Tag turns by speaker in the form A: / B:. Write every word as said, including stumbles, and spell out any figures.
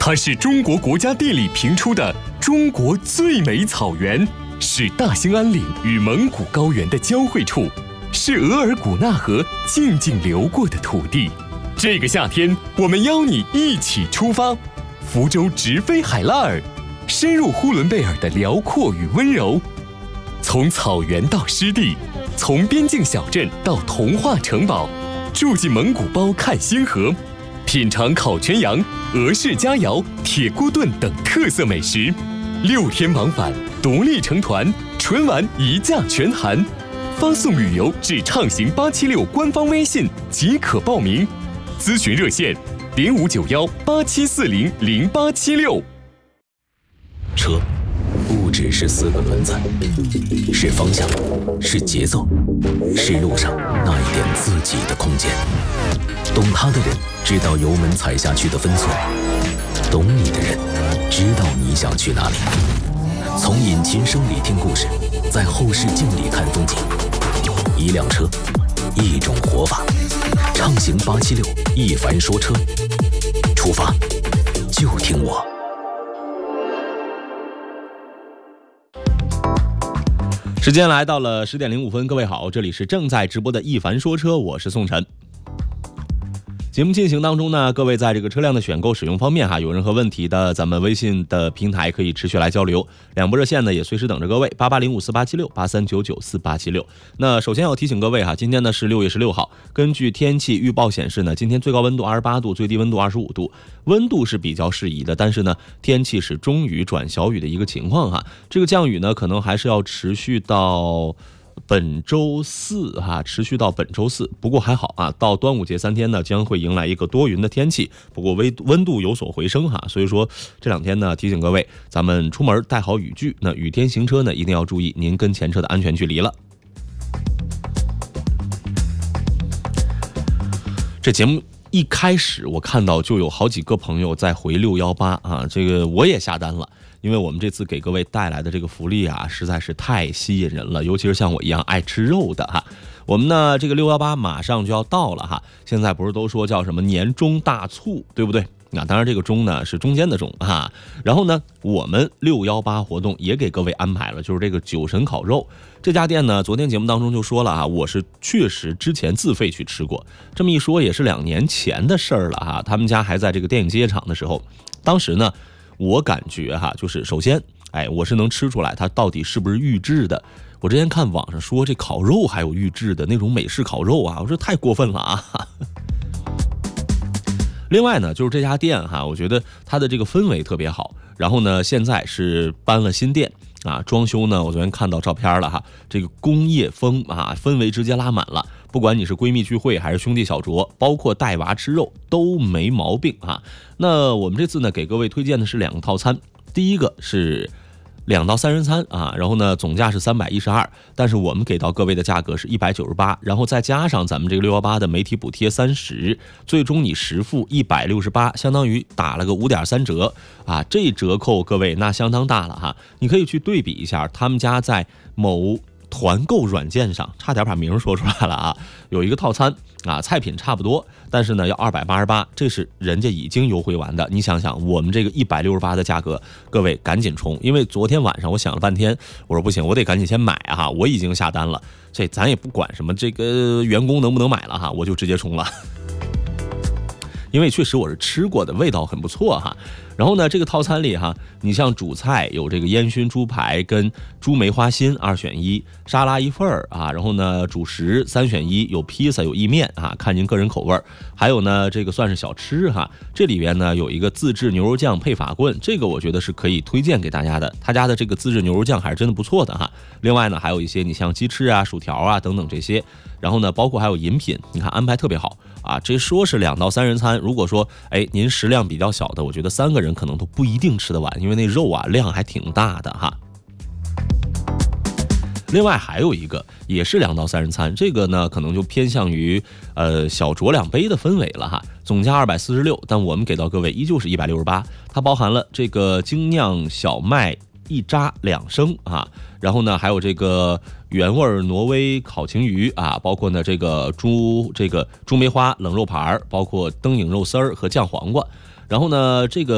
A: 它是中国国家地理评出的中国最美草原，是大兴安岭与蒙古高原的交汇处，是额尔古纳河静静流过的土地。这个夏天，我们邀你一起出发，福州直飞海拉尔，深入呼伦贝尔的辽阔与温柔。从草原到湿地，从边境小镇到童话城堡，住进蒙古包看星河，品尝烤全羊、俄式佳肴、铁锅炖等特色美食。六天往返，独立成团，纯玩一价全含。发送旅游至畅行八七六官方微信即可报名。咨询热线：零五九幺八七四零零八七六。
B: 车不只是四个轮子，是方向，是节奏，是路上那一点自己的空间。懂它的人知道油门踩下去的分寸，懂你的人知道你想去哪里。从引擎声里听故事，在后视镜里看风景。一辆车，一种活法。畅行八七六，一凡说车，出发就听我。
C: 时间来到了十点零五分，各位好，这里是正在直播的一凡说车，我是宋晨。节目进行当中呢，各位在这个车辆的选购使用方面哈，有任何问题的，咱们微信的平台可以持续来交流。两部热线呢也随时等着各位，八八零五四八七六八三九九四八七六。那首先要提醒各位哈，今天呢是六月十六号，根据天气预报显示呢，今天最高温度二十八度，最低温度二十五度，温度是比较适宜的，但是呢天气是中雨转小雨的一个情况哈。这个降雨呢可能还是要持续到本周四哈，持续到本周四。不过还好啊，到端午节三天呢，将会迎来一个多云的天气。不过温温度有所回升哈，所以说这两天呢，提醒各位，咱们出门带好雨具。那雨天行车呢，一定要注意您跟前车的安全距离了。这节目一开始我看到就有好几个朋友在回六一八啊，这个我也下单了。因为我们这次给各位带来的这个福利啊，实在是太吸引人了，尤其是像我一样爱吃肉的哈。我们呢这个六一八马上就要到了哈，现在不是都说叫什么年终大促，对不对？那当然这个中呢是中间的中哈。然后呢，我们六一八活动也给各位安排了，就是这个酒神烤肉。这家店呢，昨天节目当中就说了啊，我是确实之前自费去吃过，这么一说也是两年前的事儿了哈。他们家还在这个电影街场的时候，当时呢我感觉哈，就是首先，哎，我是能吃出来它到底是不是预制的。我之前看网上说这烤肉还有预制的那种美式烤肉啊，我说太过分了啊。另外呢，就是这家店哈，我觉得它的这个氛围特别好。然后呢，现在是搬了新店啊，装修呢，我昨天看到照片了哈，这个工业风啊，氛围直接拉满了。不管你是闺蜜聚会还是兄弟小酌，包括带娃吃肉都没毛病啊。那我们这次呢，给各位推荐的是两个套餐，第一个是两道三人餐啊，然后呢总价是三百一十二，但是我们给到各位的价格是一百九十八，然后再加上咱们这个六一八的媒体补贴三十，最终你实付一百六十八，相当于打了个五点三折啊，这折扣各位那相当大了哈。你可以去对比一下，他们家在某团购软件上，差点把名说出来了啊，有一个套餐啊，菜品差不多，但是呢要二百八十八，这是人家已经优惠完的。你想想，我们这个一百六十八的价格，各位赶紧冲，因为昨天晚上我想了半天，我说不行，我得赶紧先买啊，我已经下单了，这咱也不管什么这个员工能不能买了哈，我就直接冲了。因为确实我是吃过的，味道很不错哈。然后呢，这个套餐里哈，你像主菜有这个烟熏猪排跟猪梅花心二选一，沙拉一份儿啊，然后呢主食三选一，有披萨有意面啊，看您个人口味。还有呢，这个算是小吃哈，这里边呢有一个自制牛肉酱配法棍，这个我觉得是可以推荐给大家的，他家的这个自制牛肉酱还是真的不错的哈。另外呢，还有一些你像鸡翅啊、薯条啊等等这些，然后呢，包括还有饮品，你看安排特别好。啊，这说是两道三人餐，如果说哎您食量比较小的，我觉得三个人可能都不一定吃得完，因为那肉啊量还挺大的哈。另外还有一个也是两道三人餐，这个呢可能就偏向于呃小酌两杯的氛围了哈，总价二百四十六，但我们给到各位依旧是一百六十八，它包含了这个精酿小麦一扎两升啊，然后呢还有这个原味挪威烤青鱼啊，包括呢这个猪这个猪梅花冷肉盘，包括灯影肉丝儿和酱黄瓜，然后呢这个